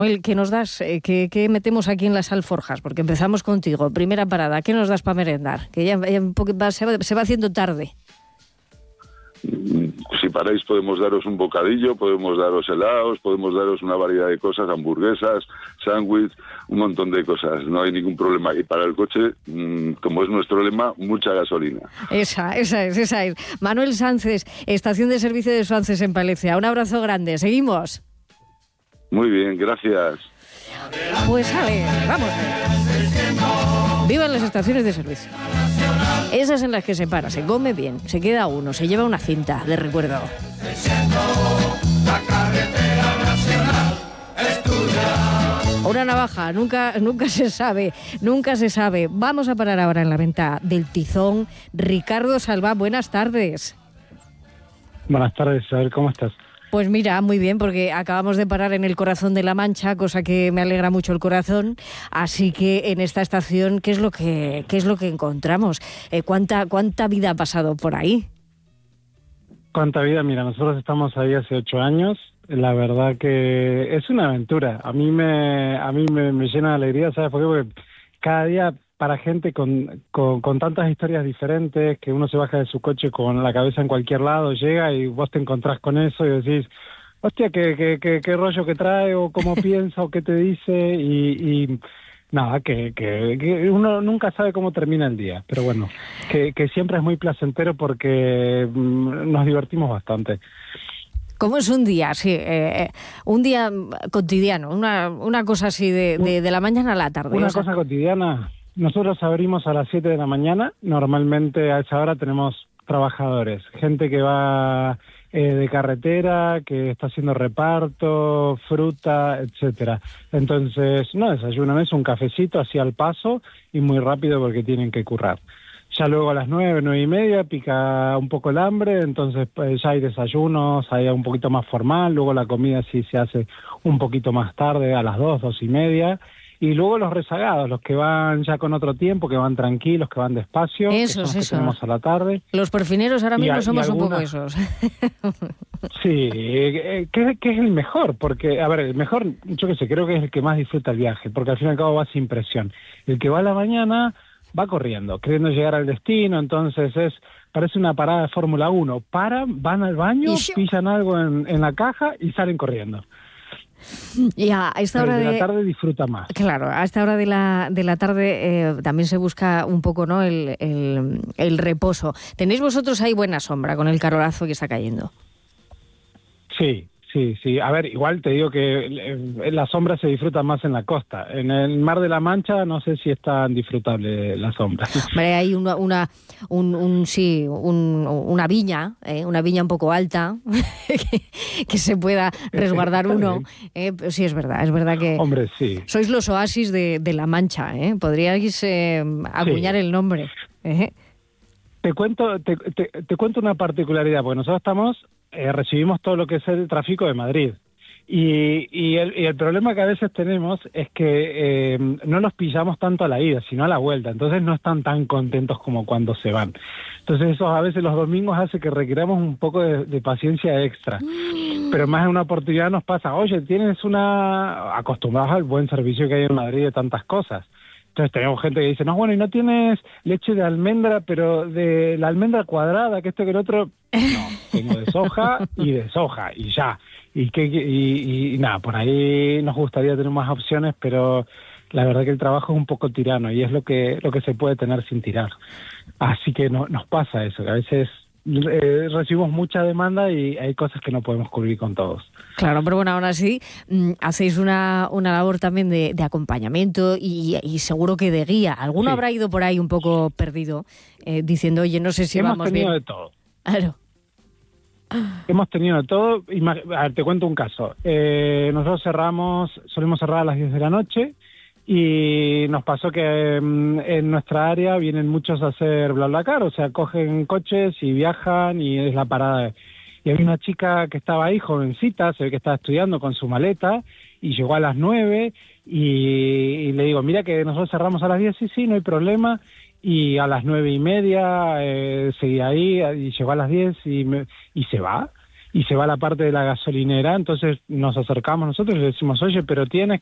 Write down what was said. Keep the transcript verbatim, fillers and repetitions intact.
El que nos das, eh, que, que metemos aquí en las alforjas, porque empezamos contigo, primera parada, ¿qué nos das para merendar? Que ya, ya un poco va, se, va, se va haciendo tarde. Si paráis podemos daros un bocadillo, podemos daros helados, podemos daros una variedad de cosas, hamburguesas, sándwich, un montón de cosas, no hay ningún problema. Y para el coche, como es nuestro lema, mucha gasolina. Esa, esa es, esa es. Manuel Sánchez, estación de servicio de Suances en Palencia. Un abrazo grande, seguimos. Muy bien, gracias. Pues a ver, vamos. Vivan las estaciones de servicio. Esas en las que se para, se come bien, se queda uno, se lleva una cinta de recuerdo. Una navaja, nunca, nunca se sabe, nunca se sabe. Vamos a parar ahora en la venta del Tizón. Ricardo Salvá, buenas tardes. Buenas tardes, a ver, ¿cómo estás? Pues mira, muy bien, porque acabamos de parar en el corazón de La Mancha, cosa que me alegra mucho el corazón. Así que en esta estación, ¿qué es lo que, qué es lo que encontramos? Eh, ¿cuánta, ¿Cuánta vida ha pasado por ahí? ¿Cuánta vida? Mira, nosotros estamos ahí hace ocho años. La verdad que es una aventura. A mí me, a mí me, me llena de alegría, ¿sabes por qué? Porque cada día para gente con, con, con tantas historias diferentes, que uno se baja de su coche con la cabeza en cualquier lado, llega y vos te encontrás con eso y decís, hostia, qué, qué, qué, qué rollo que trae, o cómo piensa, o qué te dice, y, y nada, que, que, que uno nunca sabe cómo termina el día, pero bueno, que, que siempre es muy placentero porque mmm, nos divertimos bastante. ¿Cómo es un día? Sí, eh, un día cotidiano, una, una cosa así de, de, de la mañana a la tarde. Una o sea... cosa cotidiana. Nosotros abrimos a las siete de la mañana. Normalmente a esa hora tenemos trabajadores, gente que va eh, de carretera, que está haciendo reparto, fruta, etcétera. Entonces, no desayunan, es un cafecito así al paso y muy rápido porque tienen que currar. Ya luego a las nueve, nueve y media pica un poco el hambre, entonces pues, ya hay desayunos, hay un poquito más formal, luego la comida sí se hace un poquito más tarde, a las dos, dos y media, y luego los rezagados, los que van ya con otro tiempo, que van tranquilos, que van despacio, esos, que son los eso. que tenemos a la tarde. Los porfineros ahora mismo a, somos alguna... un poco esos. Sí, que, que es el mejor, porque, a ver, el mejor, yo qué sé, creo que es el que más disfruta el viaje, porque al fin y al cabo va sin presión. El que va a la mañana va corriendo, queriendo llegar al destino, entonces es parece una parada de Fórmula uno. Paran, van al baño, pillan algo en, en la caja y salen corriendo. Y a esta hora de, de la tarde disfruta más. Claro, a esta hora de la, de la tarde eh, también se busca un poco, ¿no?, el, el, el reposo. ¿Tenéis vosotros ahí buena sombra con el calораzo que está cayendo? Sí. Sí, sí. A ver, igual te digo que la sombra se disfruta más en la costa. En el Mar de la Mancha no sé si es tan disfrutable la sombra. Hombre, hay una, una, un, un, sí, un, una viña, eh, una viña un poco alta, que, que se pueda resguardar uno. Eh, sí, es verdad, es verdad que Hombre, sí. Sois los oasis de, de la Mancha, ¿eh? Podríais eh, acuñar sí. el nombre. ¿eh? Te cuento, te, te, te cuento una particularidad, porque nosotros estamos... Eh, recibimos todo lo que es el tráfico de Madrid y, y, el, y el problema que a veces tenemos es que eh, no los pillamos tanto a la ida, sino a la vuelta, entonces no están tan contentos como cuando se van. Entonces eso a veces los domingos hace que requiramos un poco de, de paciencia extra, pero más en una oportunidad nos pasa, oye, tienes una... acostumbrados al buen servicio que hay en Madrid de tantas cosas. Entonces tenemos gente que dice, no, bueno, y no tienes leche de almendra, pero de la almendra cuadrada, que esto que el otro... No, tengo de soja y de soja, y ya. Y, que, y, y nada, por ahí nos gustaría tener más opciones, pero la verdad que el trabajo es un poco tirano, y es lo que lo que se puede tener sin tirar. Así que no, nos pasa eso, que a veces... Eh, recibimos mucha demanda y hay cosas que no podemos cubrir con todos. Claro, pero bueno, aún así mmm, hacéis una, una labor también de, de acompañamiento y, y seguro que de guía. ¿Alguno sí. habrá ido por ahí un poco perdido eh, diciendo, oye, no sé si Hemos vamos bien? bien? Hemos tenido de todo. Claro. Hemos tenido de todo. A ver, te cuento un caso. Eh, nosotros cerramos, solemos cerrar a las diez de la noche. Y nos pasó que um, en nuestra área vienen muchos a hacer BlaBlaCar, o sea, cogen coches y viajan y es la parada. De... Y había una chica que estaba ahí, jovencita, se ve que estaba estudiando con su maleta, y llegó a las nueve y, y le digo, mira que nosotros cerramos a las diez, sí, sí, no hay problema. Y a las nueve y media eh, seguía ahí y llegó a las diez y, me, y se va. y se va a la parte de la gasolinera, entonces nos acercamos nosotros y le decimos, oye, pero tienes